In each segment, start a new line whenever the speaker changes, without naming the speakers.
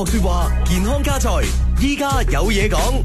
說話健康加菜，依家有嘢講。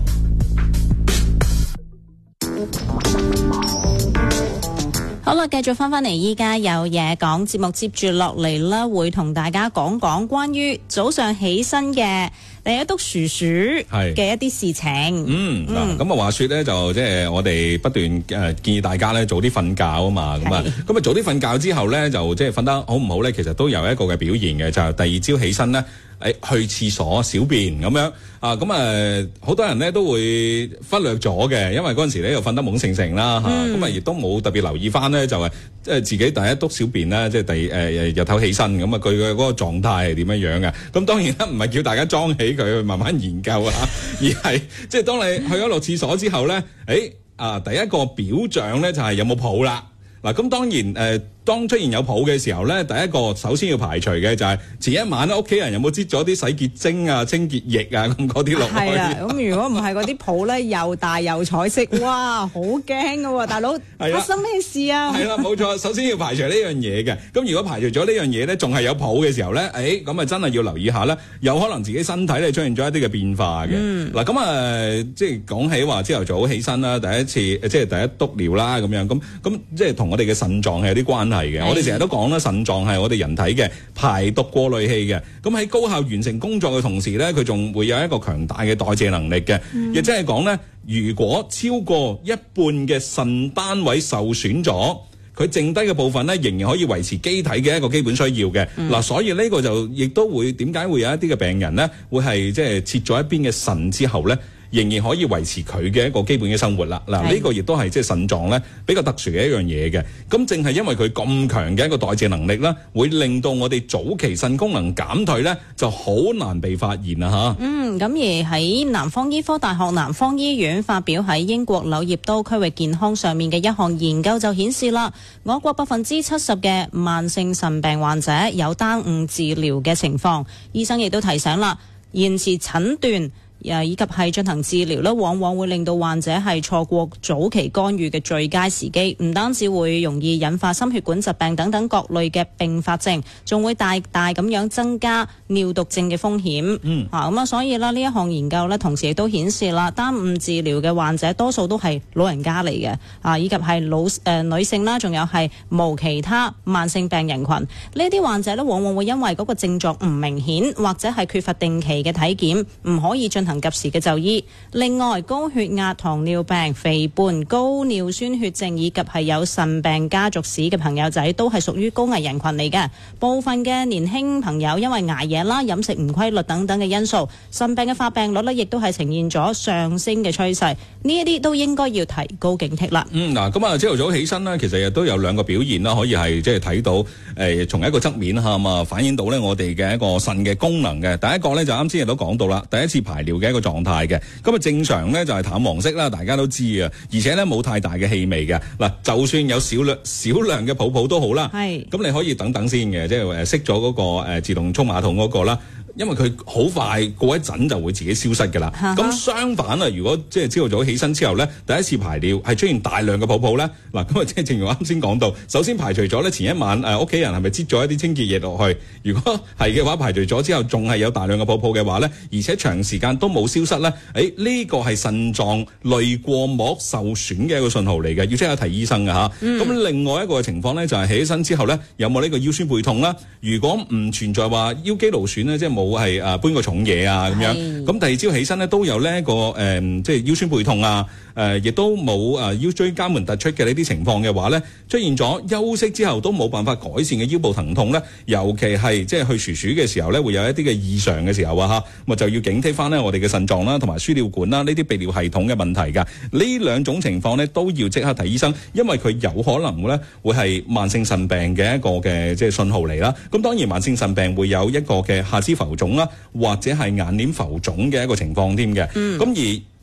好啦，繼續翻嚟，依家有嘢講節目，接住落嚟啦，會同大家講講關於早上起身嘅第一篤薯薯嘅一啲事情。
咁啊話說咧，就即係我哋不斷建議大家咧早啲瞓覺啊嘛，咁啊早啲瞓覺之後咧，就即係瞓得好唔好咧，其實都有一個嘅表現嘅，就係第二朝起身咧。去廁所小便咁樣啊，好多人咧都會忽略咗嘅，因為嗰陣時咧又瞓得懵盛盛啦嚇，咁啊亦都冇特別留意翻咧，就係即係自己第一篤小便啦，即係日頭起身咁啊，佢嘅嗰個狀態係點樣樣嘅？咁當然啦，唔係叫大家裝起佢慢慢研究啊，而係即係當你去咗落廁所之後咧，第一個表象咧就係有冇泡啦。嗱，咁當然當出現有泡嘅時候咧，第一個首先要排除嘅就係前一晚咧屋企人有冇擠咗啲洗潔精啊、清潔液啊咁嗰啲落去。
係啊，咁如果唔係嗰啲泡咧又大又彩色，哇，好驚㗎喎，大佬發生咩事啊？
係啦，冇錯，首先要排除呢樣嘢嘅。咁如果排除咗呢樣嘢咧，仲係有泡嘅時候咧，咁啊真係要留意下咧，有可能自己身體咧出現咗一啲嘅變化嘅。嗱，咁即係講起話朝頭早起身啦，第一次即係第一篤尿啦咁樣，咁即係同我哋嘅腎臟係有啲關係嘅。我哋成日都講啦，腎臟係我哋人體嘅排毒過濾器嘅。咁喺高效完成工作嘅同時咧，佢仲會有一個強大嘅代謝能力嘅。亦即係講咧，如果超過一半嘅腎單位受損咗，佢剩低嘅部分咧，仍然可以維持機體嘅一個基本需要嘅。嗱，所以呢個就亦都會點解會有一啲嘅病人咧，會係即係切咗一邊嘅腎之後咧，仍然可以維持佢嘅一個基本嘅生活啦。嗱，呢個亦都係即係腎臟咧比較特殊嘅一樣嘢嘅。咁正係因為佢咁強嘅一個代謝能力啦，會令到我哋早期腎功能減退咧，就好難被發現啦嚇。
咁而喺南方醫科大學南方醫院發表喺英國柳葉刀區域健康上面嘅一項研究就顯示啦，我國70%嘅慢性腎病患者有耽誤治療嘅情況。醫生亦都提醒啦，延遲診斷以及係進行治療咧，往往會令到患者係錯過早期干預嘅最佳時機，唔單止會容易引發心血管疾病等等各類嘅併發症，仲會大大咁樣增加尿毒症嘅風險。所以呢一項研究呢，同時亦都顯示啦，耽誤治療嘅患者多數都係老人家嚟嘅，以及係女性啦，仲有係無其他慢性病人群。呢啲患者呢，往往會因為嗰個症狀唔明顯，或者係缺乏定期嘅體檢，唔可以進行及時嘅就醫。另外，高血壓、糖尿病、肥胖、高尿酸血症以及係有腎病家族史嘅朋友仔都係屬於高危人群嚟嘅。部分嘅年輕朋友因為捱夜啦、飲食唔規律等等嘅因素，腎病嘅發病率呢亦都係呈現咗上升嘅趨勢。呢一啲都應該要提高警惕啦。
嗱，咁啊朝頭早起身呢，其實亦都有兩個表現啦，可以係即係睇到從一個側面反映到呢我哋嘅一個腎嘅功能嘅。第一個呢，就啱先亦都講到啦，第一次排尿嘅一個狀態嘅。咁啊正常呢，就係淡黃色啦，大家都知啊，而且呢冇太大嘅氣味嘅。嗱，就算有少量嘅泡泡都好啦，咁你可以等等先嘅，即係熄咗嗰個自動沖馬桶嗰個啦。因為佢好快過一陣就會自己消失㗎啦。咁相反啊，如果即係朝頭早起身之後咧，第一次排尿係出現大量嘅泡泡咧，嗱咁啊，即係正如我啱先講到，首先排除咗咧前一晚屋企人係咪擠咗一啲清潔液落去？如果係嘅話，排除咗之後仲係有大量嘅泡泡嘅話咧，而且長時間都冇消失咧，呢個係腎臟濾過膜受損嘅一個信號嚟嘅，要即刻睇醫生㗎嚇。咁另外一個情況咧就係起身之後咧，有冇呢個腰酸背痛啦？如果唔存在話腰肌勞損咧，即係冇係搬個重嘢啊咁樣，咁第二朝起身咧都有呢一個即係腰酸背痛啊，亦都冇腰椎間盤突出嘅呢啲情況嘅話咧，出現咗休息之後都冇辦法改善嘅腰部疼痛咧，尤其係即係去薯鼠嘅時候咧，會有一啲嘅異常嘅時候啊嚇，咁就要警惕翻咧我哋嘅腎臟啦，同埋輸尿管啦呢啲泌尿系統嘅問題㗎。呢兩種情況咧都要即刻睇醫生，因為佢有可能咧會係慢性腎病嘅一個嘅即係信號嚟啦。咁當然慢性腎病會有一個嘅下肢浮腫啦，或者係眼瞼浮腫嘅一個情況添嘅。咁而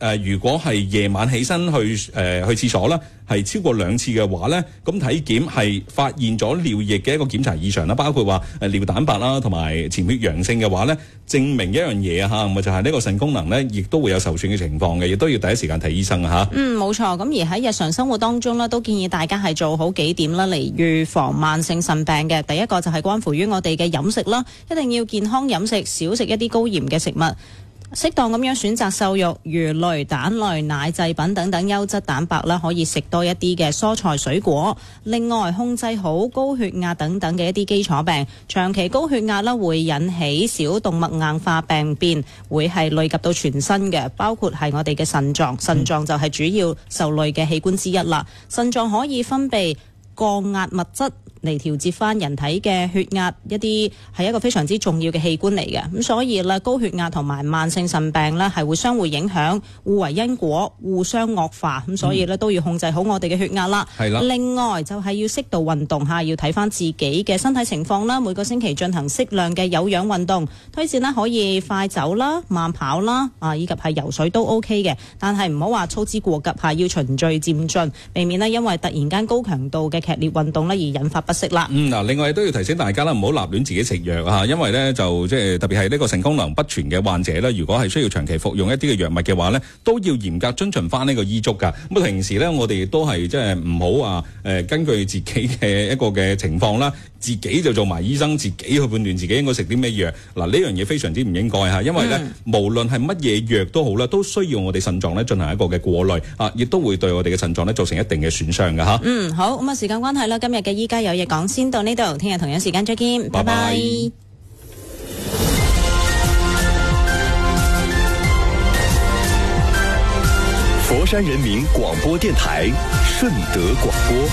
如果係夜晚起身去廁所啦，係超過2次嘅話咧，咁體檢係發現咗尿液嘅一個檢查異常啦，包括話尿蛋白啦同埋潛血陽性嘅話咧，證明一樣嘢嚇，咁就係呢個腎功能咧，亦都會有受損嘅情況嘅，亦都要第一時間睇醫生嚇。
冇錯。咁而喺日常生活當中咧，都建議大家係做好幾點啦，嚟預防慢性腎病嘅。第一個就係關乎於我哋嘅飲食啦，一定要健康飲食，少食一啲高鹽嘅食物。適當咁樣選擇瘦肉、魚類、蛋類、奶製品等等優質蛋白啦，可以食多一啲嘅蔬菜水果。另外，控制好高血壓等等嘅一啲基礎病，長期高血壓啦會引起小動脈硬化病變，會係累及到全身嘅，包括係我哋嘅腎臟。腎臟就係主要受累嘅器官之一啦。腎臟可以分泌降壓物質嚟調節翻人體嘅血壓，一啲係一個非常之重要嘅器官嚟嘅。咁所以咧，高血壓同埋慢性腎病咧係會相互影響，互為因果，互相惡化。咁所以咧都要控制好我哋嘅血壓啦。係啦。另外就係要適度運動下，要睇翻自己嘅身體情況啦。每個星期進行適量嘅有氧運動，推薦啦可以快走啦、慢跑啦，以及係游水都 OK 嘅。但係唔好話操之過急下，要循序漸進，避免咧因為突然間高強度嘅劇烈運動咧而引發不適啦。
另外都要提醒大家啦，唔好立亂自己食藥啊，因為咧就即係特別係呢個腎功能不全嘅患者咧，如果係需要長期服用一啲嘅藥物嘅話咧，都要嚴格遵循翻呢個醫囑㗎。咁平時咧，我哋都係即係唔好話根據自己嘅一個嘅情況啦，自己就做埋醫生，自己去判斷自己應該食啲咩藥。嗱，呢樣嘢非常之唔應該嚇，因為咧無論係乜嘢藥都好啦，都需要我哋腎臟咧進行一個嘅過濾啊，亦都會對我哋嘅腎臟咧造成一定嘅損傷㗎嚇。
好，咁時間關係啦，今日嘅依家有嘢講先到呢度，聽日同樣時間再見，拜拜。
佛山人民廣播電台順德廣播。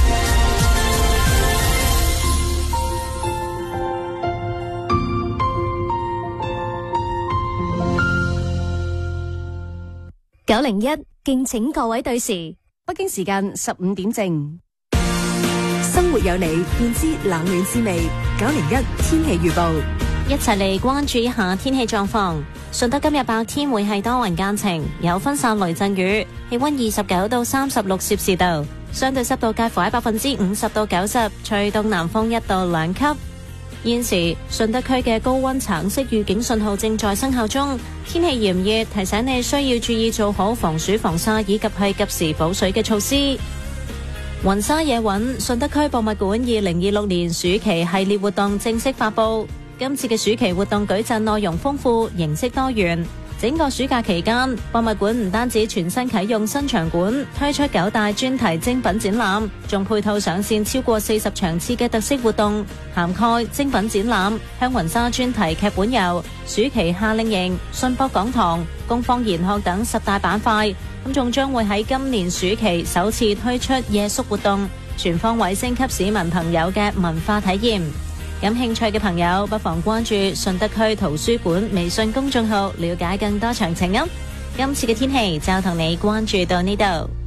901，敬請各位對時，北京時間15點正。生活有你，便知冷暖滋味。901天氣預報，
一齊嚟關注一下天氣狀況。順德今日白天會係多雲間晴，有分散雷陣雨，氣溫29到36攝氏度，相對濕度介乎喺50%到90%，吹東南風1到2級。現時順德區嘅高溫橙色預警信號正在生效中，天氣炎熱，提醒你需要注意做好防暑防曬以及係及時補水嘅措施。雲紗野韻順德區博物館2026年暑期系列活動正式發佈。今次嘅暑期活動舉陣內容豐富，形式多元。整個暑假期間，博物館唔單止全新啟用新場館，推出9大專題精品展覽，仲配套上線超過40場次嘅特色活動，涵蓋精品展覽、香雲紗專題劇本遊、暑期夏令營、信博講堂、工坊研學等10大板塊。咁仲將會喺今年暑期首次推出夜宿活動，全方位升級市民朋友嘅文化體驗。感興趣嘅朋友不妨關注順德區圖書館微信公眾號，了解更多詳情啊！今次嘅天氣就同你關注到呢度。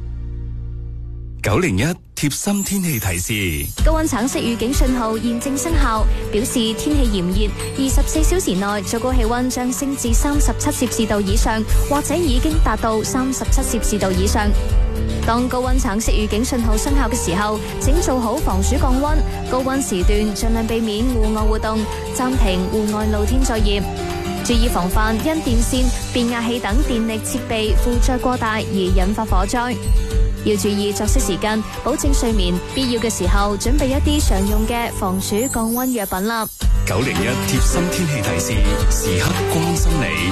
901貼心天氣提示，
高溫橙色預警信號現正生效，表示天氣炎熱，24小時內最高氣溫將升至37攝氏度以上，或者已經達到37攝氏度以上。當高溫橙色預警信號生效嘅時候，請做好防暑降溫，高溫時段盡量避免戶外活動，暫停戶外露天作業，注意防範因電線、變壓器等電力設備負載過大而引發火災。要注意作息時間，保證睡眠，必要嘅時候準備一啲常用嘅防暑降溫藥品啦。
901貼心天氣提示，時刻關心你。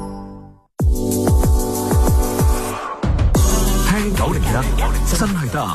聽901真係得。